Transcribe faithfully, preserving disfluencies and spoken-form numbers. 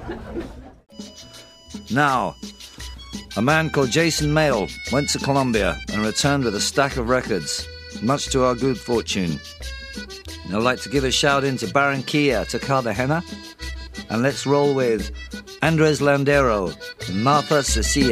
Now, a man called Jason Mayle went to Colombia and returned with a stack of records, much to our good fortune. And I'd like to give a shout in to Barranquilla, to Cartagena, and let's roll with Andres Landero and Martha Cecilia.